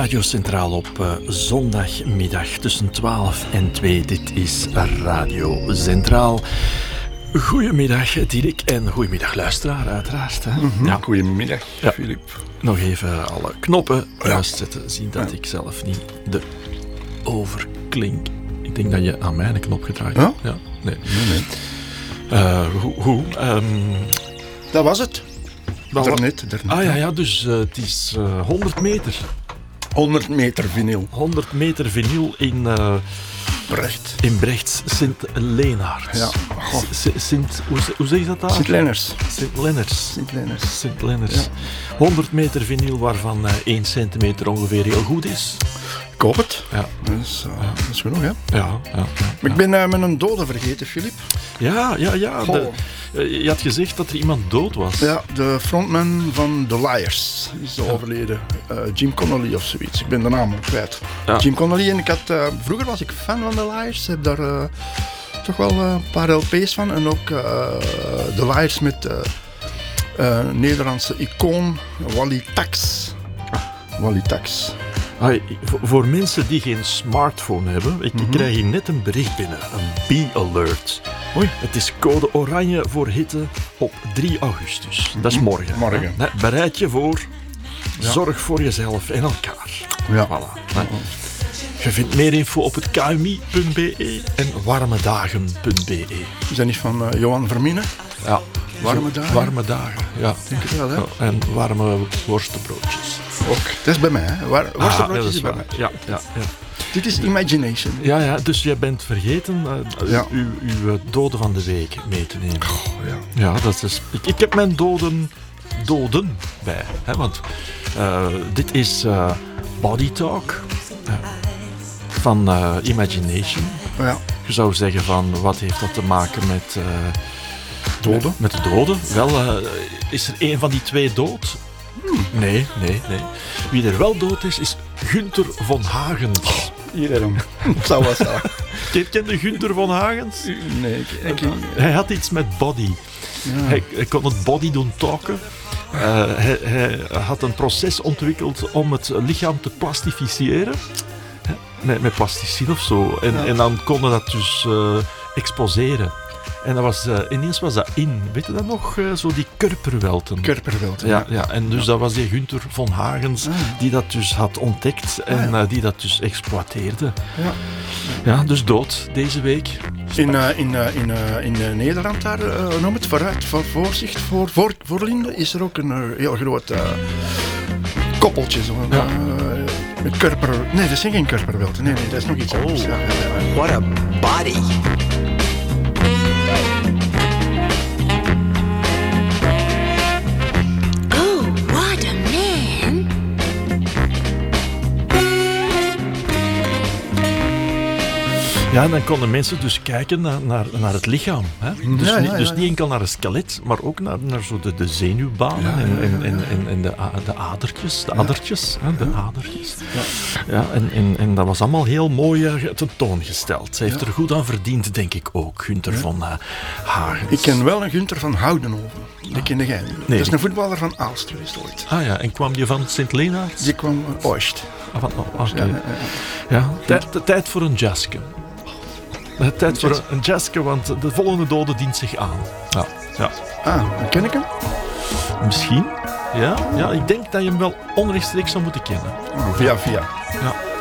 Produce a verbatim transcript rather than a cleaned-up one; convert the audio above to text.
Radio Centraal op uh, zondagmiddag tussen twaalf en twee. Dit is Radio Centraal. Goedemiddag Dirk en goedemiddag luisteraar uiteraard. Hè? Mm-hmm. Ja. Goedemiddag ja. Filip. Nog even alle knoppen juist zetten. Zien dat ja. ik zelf niet de overklink. Ik denk dat je aan mij een knop gedraaid hebt. Ja? Ja? Nee. Nee, nee. Uh, hoe? hoe um, dat was het. Wel, daarnet, daarnet. Ah ja, ja dus uh, het is uh, honderd meter. honderd meter vinyl. honderd meter vinyl in... Uh, Brecht. In Brecht, Sint-Lenaert. Ja. S- Sint, hoe, hoe zeg je dat daar? Sint-Lenaers. Sint-Lenaers. Sint-Lenaers. Sint-Lenaers. Ja. honderd meter vinyl waarvan uh, één centimeter ongeveer heel goed is. Ik hoop het. Ja. Dat is, uh, ja. dat is genoeg, hè? Ja. ja, ja maar ik ben uh, met een dode vergeten, Filip. Ja, ja, ja. De, uh, je had gezegd dat er iemand dood was. Ja, de frontman van The Liars is ja. overleden. Uh, Jim Connolly of zoiets. Ik ben de naam kwijt. Ja. Jim Connolly. En ik had, uh, vroeger was ik fan van The Liars. Ik heb daar uh, toch wel uh, een paar L P's van. En ook uh, The Liars met uh, uh, Nederlandse icoon Wally Tax. Wally Tax. Hey, voor mensen die geen smartphone hebben, ik mm-hmm. krijg hier net een bericht binnen, een B-alert. Oei. Het is code oranje voor hitte op drie augustus. Mm-hmm. Dat is morgen. Morgen. Hè? Bereid je voor, ja. zorg voor jezelf en elkaar. Ja. Voilà. Hè? Je vindt meer info op het k m i punt b e en warmedagen punt b e. Is dat niet van uh, Johan Vermine? Ja. Warme dagen? Warme dagen, ja. Denk het wel, hè? Ja, en warme worstenbroodjes. Ook. Dat is bij mij, hè? War- worstenbroodjes ah, is bij mij. Ja, ja, ja. Dit is Imagination. Ja, ja, dus jij bent vergeten uh, ja. uw, uw doden van de week mee te nemen. Oh, ja. Ja, dat is... Ik, ik heb mijn doden... doden bij, hè, want uh, dit is uh, Body Talk uh, van uh, Imagination. Ja. Je zou zeggen van, wat heeft dat te maken met... Uh, Doden? Met de doden. Wel, uh, is er een van die twee dood? Hmm. Nee, nee, nee. Wie er wel dood is, is Gunther von Hagens. Oh, iedereen. Dat zou wel zijn. Ken je Gunther von Hagens? Nee, ik, ik, ik, Hij had iets met body. Ja. Hij, hij kon het body doen talken. Uh, hij, hij had een proces ontwikkeld om het lichaam te plastificeren. Met, met plasticine of zo. En, ja. en dan konden dat dus uh, exposeren. En dat was, uh, ineens was dat in, weet je dat nog? Uh, zo die Körperwelten. Körperwelten, ja. ja, ja. En dus ja. dat was die Gunther von Hagens ah. die dat dus had ontdekt en ah, ja. uh, die dat dus exploiteerde. Ja. ja, dus dood deze week. In, uh, in, uh, in, uh, in uh, Nederland daar, uh, noem het vooruit, voor voorzicht, voor, voor, voor Linde, is er ook een uh, heel groot uh, koppeltje. Zo, ja. uh, met Körper... Nee, dat zijn geen Körperwelten. Nee, nee, dat is nog iets anders. Oh. Ja, ja, ja. What a body! Ja, en dan konden mensen dus kijken naar, naar, naar het lichaam. Hè? Dus, ja, ja, niet, ja, dus ja. niet enkel naar het skelet, maar ook naar, naar zo de, de zenuwbanen ja, en, en, en, en, en de, de adertjes. De ja. adertjes, hè? De adertjes. Ja. Ja, en, en, en dat was allemaal heel mooi uh, tentoongesteld. Ze heeft ja. er goed aan verdiend, denk ik ook, Gunther ja. von uh, Hagens. Ik ken wel een Gunther van Houdenhoven. Die ah. kende jij niet. Nee, dat is een voetballer van Aalst geweest ooit. Ah ja, en kwam die van Sint-Lenaert? Die kwam van Oost. Ah, van oh, oké. Okay. Ja, ja, ja. Tijd, tijd voor een jazzke. Tijd voor een jazzke, want de volgende dode dient zich aan. Ja. Ja. Ah, dan ken ik hem? Misschien. Ja, ja, ik denk dat je hem wel onrechtstreeks zou moeten kennen. Via via. Ja.